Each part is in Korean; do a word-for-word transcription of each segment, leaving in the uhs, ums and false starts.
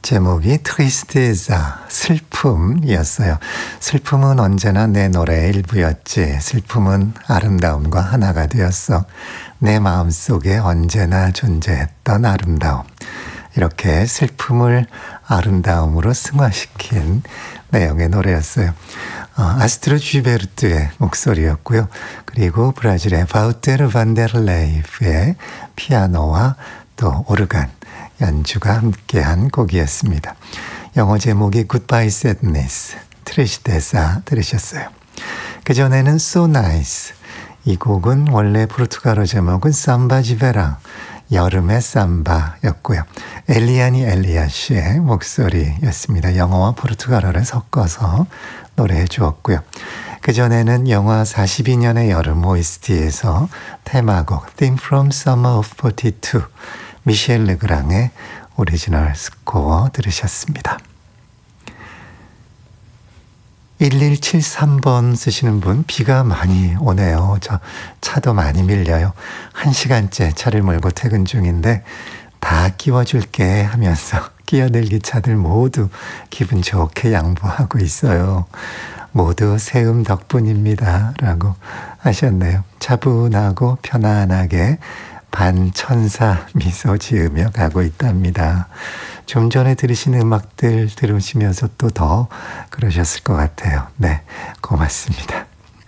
제목이 트리스테자, 슬픔이었어요. 슬픔은 언제나 내 노래의 일부였지. 슬픔은 아름다움과 하나가 되었어. 내 마음속에 언제나 존재했던 아름다움. 이렇게 슬픔을 아름다움으로 승화시킨 내용의 노래였어요. 어, 아스트로 쥐베르트의 목소리였고요. 그리고 브라질의 바우테르 반데르레이프의 피아노와 또 오르간 연주가 함께한 곡이었습니다. 영어 제목이 Goodbye Sadness, 트리스테사 들으셨어요. 그전에는 So Nice, 이 곡은 원래 포르투갈어 제목은 삼바 지베라, 여름의 삼바였고요. 엘리아니 엘리아시의 목소리였습니다. 영어와 포르투갈어를 섞어서 노래해 주었고요. 그전에는 영화 사십이 년의 여름 오에스티에서 테마곡 Theme from Summer of 사십이, 미셸 르그랑의 오리지널 스코어 들으셨습니다. 일일칠삼 번 쓰시는 분, 비가 많이 오네요. 저 차도 많이 밀려요. 한 시간째 차를 몰고 퇴근 중인데 다 끼워줄게 하면서 끼어들기 차들 모두 기분 좋게 양보하고 있어요. 모두 세음 덕분입니다 라고 하셨네요. 차분하고 편안하게 반천사 미소 지으며 가고 있답니다. 좀 전에 들으신 음악들 들으시면서 또 더 그러셨을 것 같아요. 네, 고맙습니다.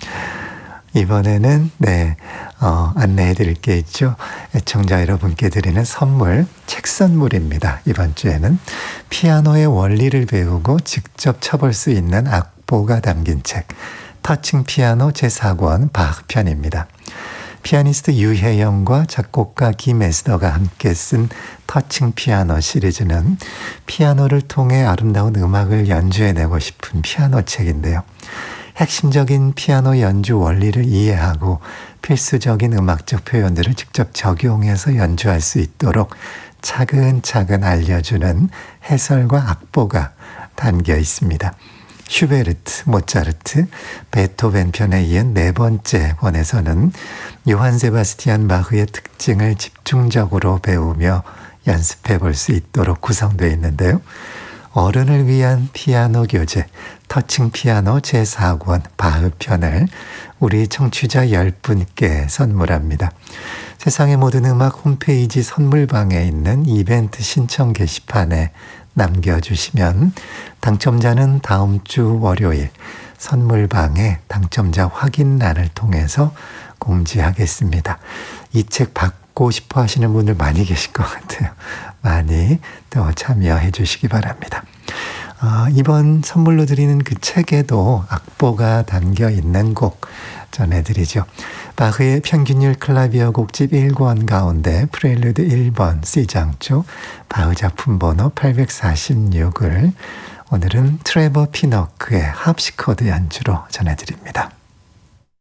이번에는 네 어, 안내해 드릴 게 있죠. 애청자 여러분께 드리는 선물, 책 선물입니다. 이번 주에는 피아노의 원리를 배우고 직접 쳐볼 수 있는 악보가 담긴 책, 터칭 피아노 제사 권 바흐 편입니다. 피아니스트 유혜영과 작곡가 김에스더가 함께 쓴 터칭 피아노 시리즈는 피아노를 통해 아름다운 음악을 연주해내고 싶은 피아노 책인데요. 핵심적인 피아노 연주 원리를 이해하고 필수적인 음악적 표현들을 직접 적용해서 연주할 수 있도록 차근차근 알려주는 해설과 악보가 담겨 있습니다. 슈베르트, 모차르트, 베토벤 편에 이은 네 번째 권에서는 요한 세바스티안 바흐의 특징을 집중적으로 배우며 연습해 볼 수 있도록 구성되어 있는데요. 어른을 위한 피아노 교재, 터칭 피아노 제사 권 바흐 편을 우리 청취자 열 분께 선물합니다. 세상의 모든 음악 홈페이지 선물방에 있는 이벤트 신청 게시판에 남겨주시면 당첨자는 다음 주 월요일 선물방에 당첨자 확인란을 통해서 공지하겠습니다. 이 책 받고 싶어 하시는 분들 많이 계실 것 같아요. 많이 또 참여해 주시기 바랍니다. 어, 이번 선물로 드리는 그 책에도 악보가 담겨 있는 곡 전해드리죠. 바흐의 평균율 클라비어 곡집 일 권 가운데 프렐류드 일 번 C장조 바흐 작품 번호 팔백사십육을 오늘은 트레버 피너크의 합시코드 연주로 전해드립니다.